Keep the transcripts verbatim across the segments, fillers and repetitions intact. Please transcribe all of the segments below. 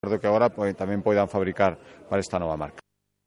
que ahora pues, también puedan fabricar para esta nueva marca.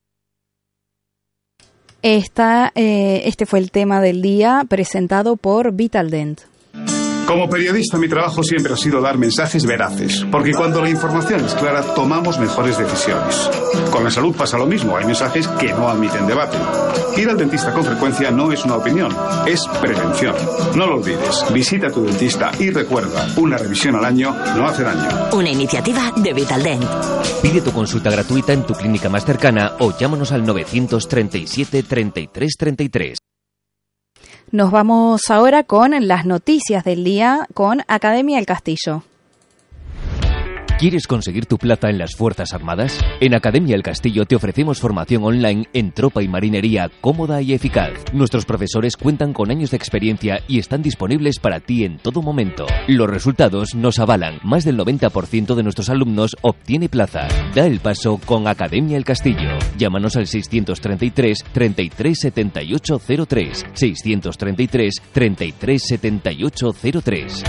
Esta, eh, este fue el tema del día presentado por Vitaldent. Como periodista, mi trabajo siempre ha sido dar mensajes veraces, porque cuando la información es clara, tomamos mejores decisiones. Con la salud pasa lo mismo, hay mensajes que no admiten debate. Ir al dentista con frecuencia no es una opinión, es prevención. No lo olvides, visita a tu dentista y recuerda, una revisión al año no hace daño. Una iniciativa de Vitaldent. Pide tu consulta gratuita en tu clínica más cercana o llámanos al novecientos treinta y siete, treinta y tres, treinta y tres. Nos vamos ahora con las noticias del día con Academia El Castillo. ¿Quieres conseguir tu plaza en las Fuerzas Armadas? En Academia El Castillo te ofrecemos formación online en tropa y marinería cómoda y eficaz. Nuestros profesores cuentan con años de experiencia y están disponibles para ti en todo momento. Los resultados nos avalan. Más del noventa por ciento de nuestros alumnos obtiene plaza. Da el paso con Academia El Castillo. Llámanos al seiscientos treinta y tres, treinta y tres, setenta y ocho cero tres. seiscientos treinta y tres, treinta y tres, setenta y ocho cero tres.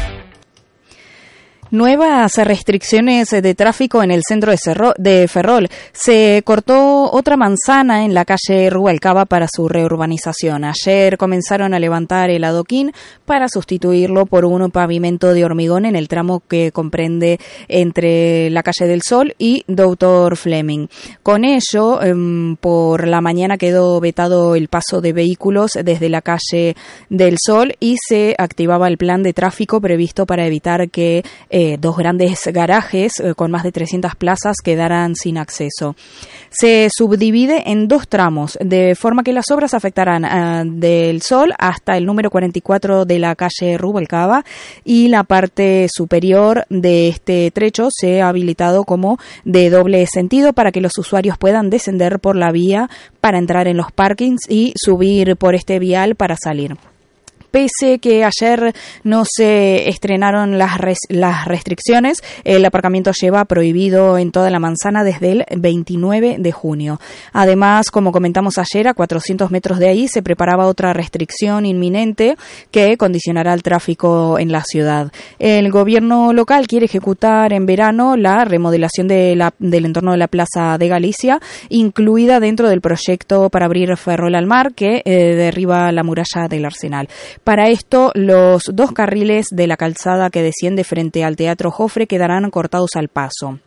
Nuevas restricciones de tráfico en el centro de, Cerro, de Ferrol. Se cortó otra manzana en la calle Rubalcaba para su reurbanización. Ayer comenzaron a levantar el adoquín para sustituirlo por un pavimento de hormigón en el tramo que comprende entre la calle del Sol y Doctor Fleming. Con ello, eh, por la mañana quedó vetado el paso de vehículos desde la calle del Sol y se activaba el plan de tráfico previsto para evitar que Eh, dos grandes garajes eh, con más de trescientas plazas quedarán sin acceso. Se subdivide en dos tramos, de forma que las obras afectarán eh, del Sol hasta el número cuarenta y cuatro de la calle Rubalcaba y la parte superior de este trecho se ha habilitado como de doble sentido para que los usuarios puedan descender por la vía para entrar en los parkings y subir por este vial para salir. Pese que ayer no se estrenaron las, res, las restricciones, el aparcamiento lleva prohibido en toda la manzana desde el veintinueve de junio. Además, como comentamos ayer, a cuatrocientos metros de ahí se preparaba otra restricción inminente que condicionará el tráfico en la ciudad. El gobierno local quiere ejecutar en verano la remodelación de la, del entorno de la Plaza de Galicia, incluida dentro del proyecto para abrir Ferrol al mar, que eh, derriba la muralla del Arsenal. Para esto, los dos carriles de la calzada que desciende frente al Teatro Jofre quedarán cortados al paso.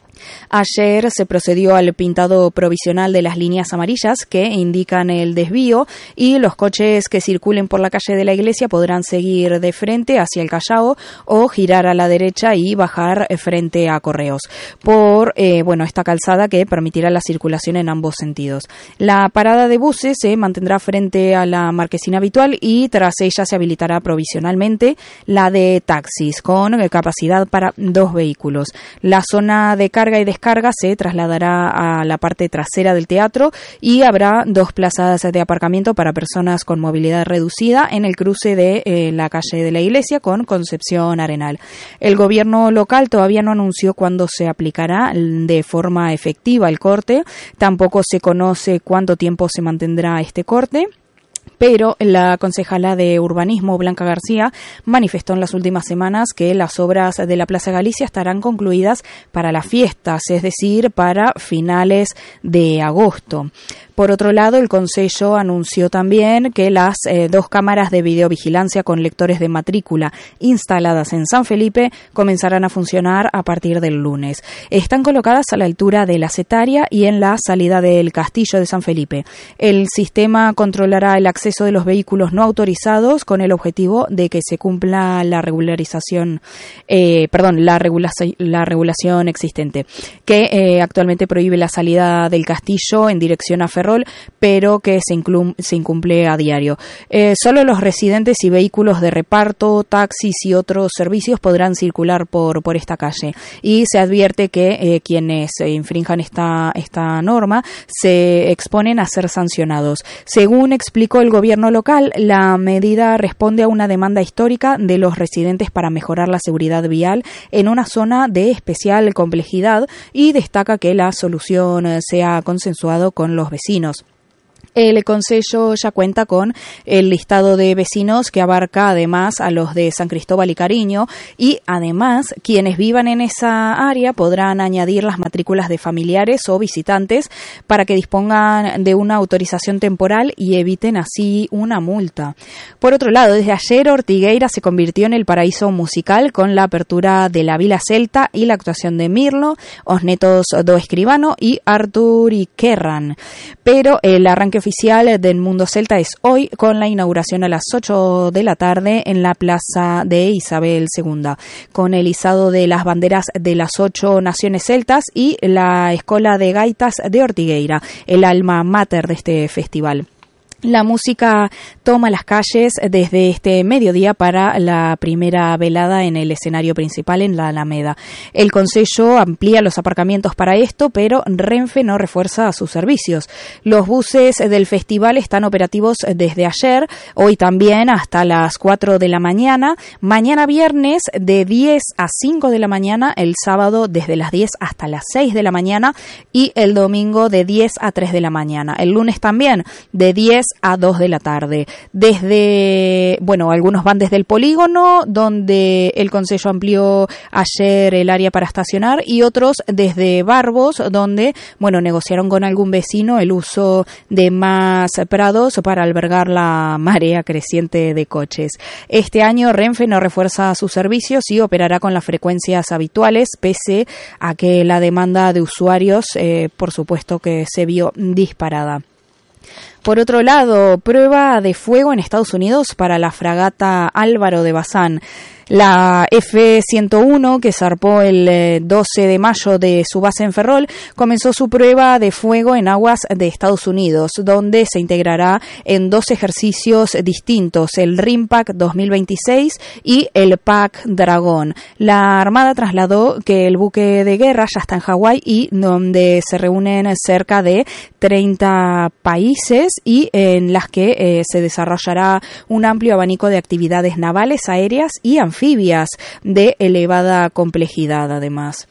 Ayer se procedió al pintado provisional de las líneas amarillas que indican el desvío y los coches que circulen por la calle de la iglesia podrán seguir de frente hacia el Callao o girar a la derecha y bajar frente a Correos por eh, bueno esta calzada que permitirá la circulación en ambos sentidos. La parada de buses se mantendrá frente a la marquesina habitual y tras ella se habilitará provisionalmente la de taxis con capacidad para dos vehículos. La zona de carga y descarga se trasladará a la parte trasera del teatro y habrá dos plazas de aparcamiento para personas con movilidad reducida en el cruce de eh, la calle de la iglesia con Concepción Arenal. El gobierno local todavía no anunció cuándo se aplicará de forma efectiva el corte, tampoco se conoce cuánto tiempo se mantendrá este corte. Pero la concejala de Urbanismo, Blanca García, manifestó en las últimas semanas que las obras de la Plaza Galicia estarán concluidas para las fiestas, es decir, para finales de agosto. Por otro lado, el Concello anunció también que las eh, dos cámaras de videovigilancia con lectores de matrícula instaladas en San Felipe comenzarán a funcionar a partir del lunes. Están colocadas a la altura de la Setaria y en la salida del Castillo de San Felipe. El sistema controlará el acceso de los vehículos no autorizados con el objetivo de que se cumpla la regularización, eh, perdón, la, regula- la regulación existente, que eh, actualmente prohíbe la salida del Castillo en dirección a Ferrol, pero que se, inclum- se incumple a diario. Eh, solo los residentes y vehículos de reparto, taxis y otros servicios podrán circular por, por esta calle. Y se advierte que eh, quienes infrinjan esta, esta norma se exponen a ser sancionados. Según explicó el gobierno local, la medida responde a una demanda histórica de los residentes para mejorar la seguridad vial en una zona de especial complejidad y destaca que la solución se ha consensuado con los vecinos. El Concello ya cuenta con el listado de vecinos que abarca además a los de San Cristóbal y Cariño, y además quienes vivan en esa área podrán añadir las matrículas de familiares o visitantes para que dispongan de una autorización temporal y eviten así una multa. Por otro lado, desde ayer Ortigueira se convirtió en el paraíso musical con la apertura de la Vila Celta y la actuación de Mirlo, Os Netos do Escribano y Artur y Kerran. Pero el arranque oficial del Mundo Celta es hoy, con la inauguración a las ocho de la tarde en la plaza de Isabel segunda, con el izado de las banderas de las ocho naciones celtas y la Escola de Gaitas de Ortigueira, el alma mater de este festival. La música toma las calles desde este mediodía para la primera velada en el escenario principal en la Alameda. El Concello amplía los aparcamientos para esto, pero Renfe no refuerza sus servicios. Los buses del festival están operativos desde ayer, hoy también hasta las cuatro de la mañana, mañana viernes de diez a cinco de la mañana, el sábado desde las diez hasta las seis de la mañana y el domingo de diez a tres de la mañana. El lunes también de diez a dos de la tarde. Desde, bueno, algunos van desde el polígono, donde el Concello amplió ayer el área para estacionar, y otros desde Barbos, donde, bueno, negociaron con algún vecino el uso de más prados para albergar la marea creciente de coches. Este año Renfe no refuerza sus servicios y operará con las frecuencias habituales, pese a que la demanda de usuarios, eh, por supuesto que se vio disparada. Por otro lado, prueba de fuego en Estados Unidos para la fragata Álvaro de Bazán. La F ciento uno, que zarpó el doce de mayo de su base en Ferrol, comenzó su prueba de fuego en aguas de Estados Unidos, donde se integrará en dos ejercicios distintos, el RIMPAC dos mil veintiséis y el P A C Dragón. La Armada trasladó que el buque de guerra ya está en Hawái, y donde se reúnen cerca de treinta países y en las que eh, se desarrollará un amplio abanico de actividades navales, aéreas y anfibias de elevada complejidad, además.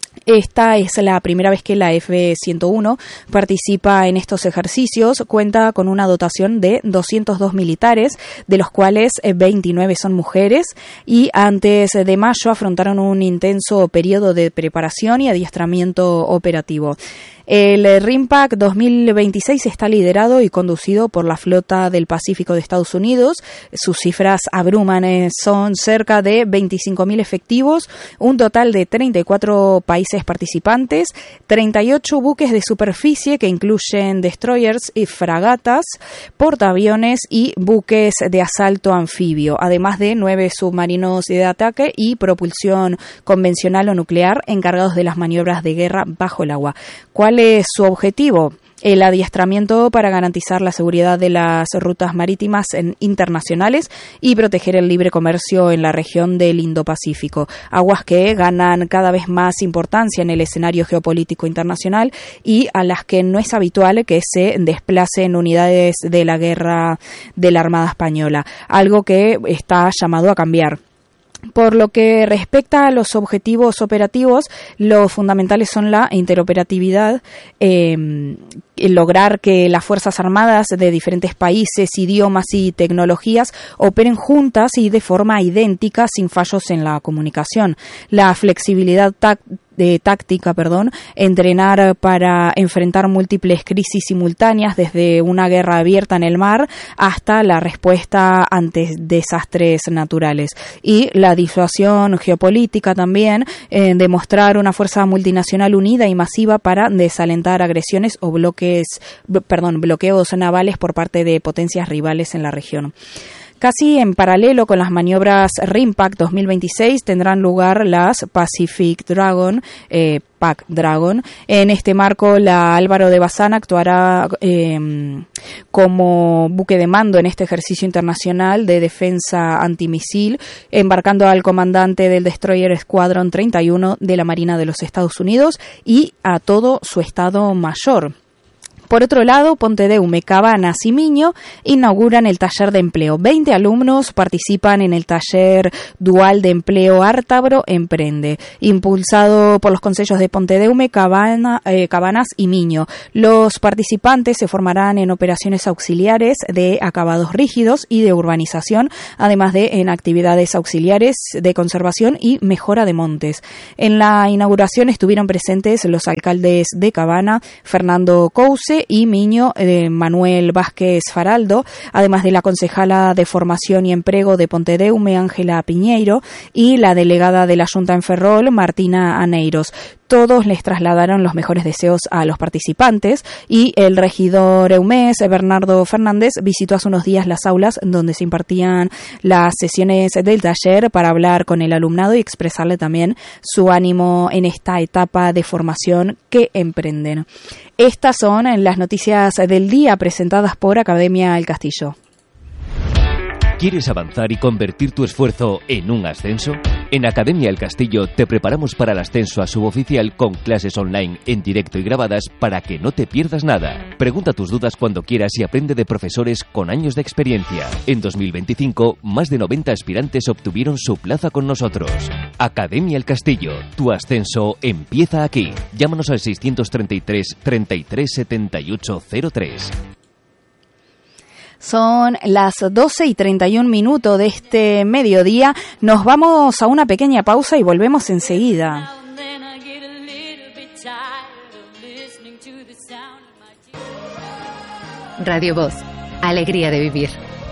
Esta es la primera vez que la F ciento uno participa en estos ejercicios. Cuenta con una dotación de doscientos dos militares, de los cuales veintinueve son mujeres, y antes de mayo afrontaron un intenso periodo de preparación y adiestramiento operativo. El RIMPAC dos mil veintiséis está liderado y conducido por la Flota del Pacífico de Estados Unidos. Sus cifras abruman, son cerca de veinticinco mil efectivos, un total de treinta y cuatro países participantes, treinta y ocho buques de superficie que incluyen destroyers y fragatas, portaaviones y buques de asalto anfibio, además de nueve submarinos de ataque y propulsión convencional o nuclear encargados de las maniobras de guerra bajo el agua. ¿Cuál es su objetivo? El adiestramiento para garantizar la seguridad de las rutas marítimas internacionales y proteger el libre comercio en la región del Indo-Pacífico, aguas que ganan cada vez más importancia en el escenario geopolítico internacional y a las que no es habitual que se desplacen unidades de la guerra de la Armada Española, algo que está llamado a cambiar. Por lo que respecta a los objetivos operativos, los fundamentales son la interoperatividad, eh, lograr que las Fuerzas Armadas de diferentes países, idiomas y tecnologías operen juntas y de forma idéntica sin fallos en la comunicación, la flexibilidad táctica, de táctica, perdón, entrenar para enfrentar múltiples crisis simultáneas, desde una guerra abierta en el mar hasta la respuesta ante desastres naturales, y la disuasión geopolítica también, eh, demostrar una fuerza multinacional unida y masiva para desalentar agresiones o bloques, perdón, bloqueos navales por parte de potencias rivales en la región. Casi en paralelo con las maniobras RIMPAC dos mil veintiséis tendrán lugar las Pacific Dragon, eh, P A C Dragon. En este marco, la Álvaro de Bazán actuará eh, como buque de mando en este ejercicio internacional de defensa antimisil, embarcando al comandante del Destroyer Squadron treinta y uno de la Marina de los Estados Unidos y a todo su Estado Mayor. Por otro lado, Pontedeume, Cabanas y Miño inauguran el taller de empleo. veinte alumnos participan en el taller dual de empleo Ártabro Emprende, impulsado por los concellos de Pontedeume, Cabana, eh, Cabanas y Miño. Los participantes se formarán en operaciones auxiliares de acabados rígidos y de urbanización, además de en actividades auxiliares de conservación y mejora de montes. En la inauguración estuvieron presentes los alcaldes de Cabana, Fernando Couce, y Miño, eh, Manuel Vázquez Faraldo, además de la concejala de Formación y Emprego de Pontedeume, Ángela Piñeiro, y la delegada de la Junta en Ferrol, Martina Aneiros. Todos les trasladaron los mejores deseos a los participantes y el regidor eumés, Bernardo Fernández, visitó hace unos días las aulas donde se impartían las sesiones del taller para hablar con el alumnado y expresarle también su ánimo en esta etapa de formación que emprenden. Estas son las noticias del día presentadas por Academia El Castillo. ¿Quieres avanzar y convertir tu esfuerzo en un ascenso? En Academia El Castillo te preparamos para el ascenso a suboficial con clases online en directo y grabadas para que no te pierdas nada. Pregunta tus dudas cuando quieras y aprende de profesores con años de experiencia. En dos mil veinticinco, más de noventa aspirantes obtuvieron su plaza con nosotros. Academia El Castillo, tu ascenso empieza aquí. Llámanos al seiscientos treinta y tres, treinta y tres, setenta y ocho cero tres. Son las doce y treinta y un minutos de este mediodía. Nos vamos a una pequeña pausa y volvemos enseguida. Radio Voz, alegría de vivir.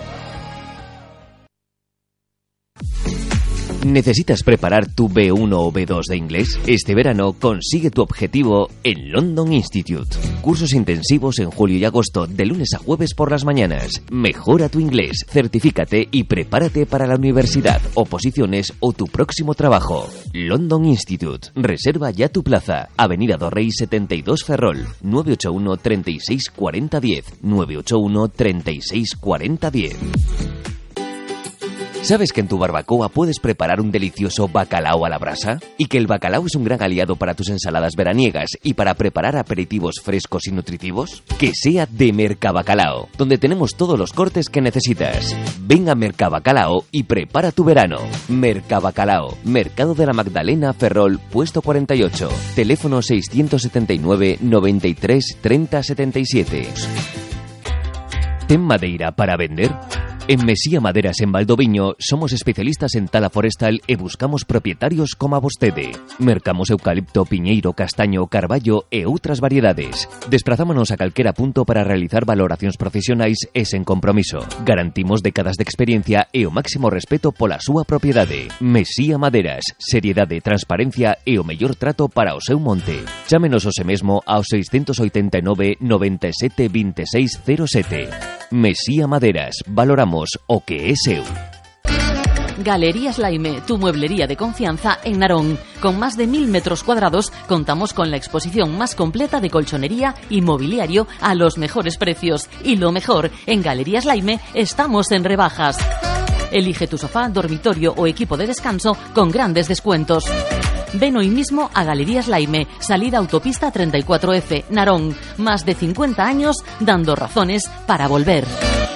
¿Necesitas preparar tu B uno o B dos de inglés? Este verano consigue tu objetivo en London Institute. Cursos intensivos en julio y agosto de lunes a jueves por las mañanas. Mejora tu inglés, certifícate y prepárate para la universidad, oposiciones o tu próximo trabajo. London Institute. Reserva ya tu plaza. Avenida Dorrey setenta y dos Ferrol. nueve ocho uno, treinta y seis, cuarenta, diez. nueve ocho uno, treinta y seis, cuarenta, diez. ¿Sabes que en tu barbacoa puedes preparar un delicioso bacalao a la brasa? Y que el bacalao es un gran aliado para tus ensaladas veraniegas y para preparar aperitivos frescos y nutritivos? Que sea de Mercabacalao, donde tenemos todos los cortes que necesitas. Ven a Mercabacalao y prepara tu verano. Mercabacalao, Mercado de la Magdalena, Ferrol, puesto cuarenta y ocho. Teléfono seiscientos setenta y nueve, noventa y tres, treinta, setenta y siete. ¿Ten madeira para vender? En Mesía Maderas en Valdoviño somos especialistas en tala forestal e buscamos propietarios como a vostede. Mercamos eucalipto, piñeiro, castaño, carballo e outras variedades. Desprazámonos a calquera punto para realizar valoracións profesionais e sen compromiso. Garantimos décadas de experiencia e o máximo respeto pola súa propiedade. Mesía Maderas, seriedade, transparencia e o mellor trato para o seu monte. Chámenos hoxe mesmo ao seiscentos oitenta e nove, noventa e sete, vinte e seis, cero sete. Mesía Maderas, valoramos o que é seu. Galerías Laime, tu mueblería de confianza en Narón. Con más de mil metros cuadrados, contamos con la exposición más completa de colchonería y mobiliario a los mejores precios. Y lo mejor, en Galerías Laime estamos en rebajas. Elige tu sofá, dormitorio o equipo de descanso con grandes descuentos. Ven hoy mismo a Galerías Laime, salida autopista treinta y cuatro F, Narón. Más de cincuenta años dando razones para volver.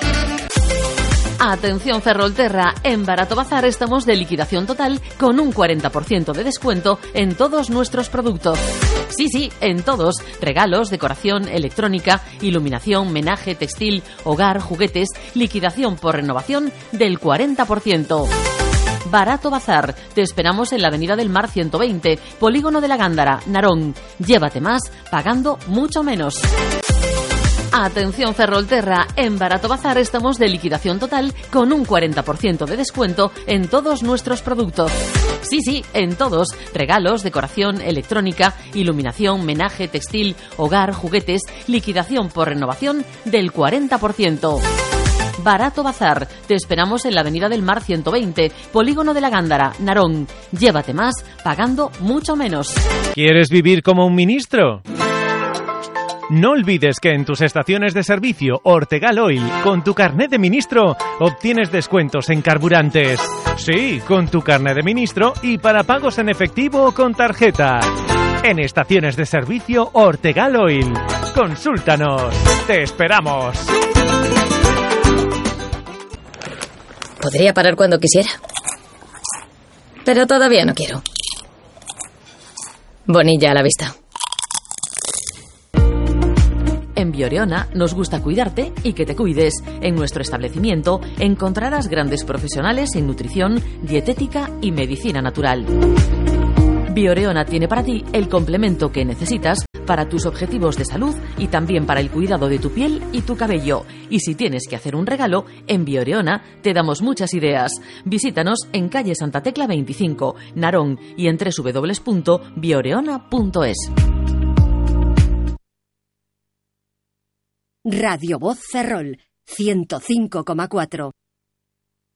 Atención Ferrolterra, en Barato Bazar estamos de liquidación total con un cuarenta por ciento de descuento en todos nuestros productos. Sí, sí, en todos. Regalos, decoración, electrónica, iluminación, menaje, textil, hogar, juguetes, liquidación por renovación del cuarenta por ciento. Barato Bazar. Te esperamos en la Avenida del Mar ciento veinte, Polígono de la Gándara, Narón. Llévate más pagando mucho menos. Atención Ferrolterra, en Barato Bazar estamos de liquidación total con un cuarenta por ciento de descuento en todos nuestros productos. Sí, sí, en todos. Regalos, decoración, electrónica, iluminación, menaje, textil, hogar, juguetes, liquidación por renovación del cuarenta por ciento. Barato Bazar. Te esperamos en la Avenida del Mar ciento veinte, Polígono de la Gándara, Narón. Llévate más pagando mucho menos. ¿Quieres vivir como un ministro? No olvides que en tus estaciones de servicio Ortegal Oil, con tu carnet de ministro, obtienes descuentos en carburantes. Sí, con tu carnet de ministro y para pagos en efectivo o con tarjeta. En estaciones de servicio Ortegal Oil, Consúltanos. ¡Te esperamos! Podría parar cuando quisiera. Pero todavía no quiero. Bonilla a la vista. En Bioreona nos gusta cuidarte y que te cuides. En nuestro establecimiento encontrarás grandes profesionales en nutrición, dietética y medicina natural. Bioreona tiene para ti el complemento que necesitas para tus objetivos de salud y también para el cuidado de tu piel y tu cabello. Y si tienes que hacer un regalo, en Bioreona te damos muchas ideas. Visítanos en calle Santa Tecla veinticinco, Narón, y en doble u doble u doble u punto bioreona punto es. Radio Voz Ferrol, ciento cinco coma cuatro.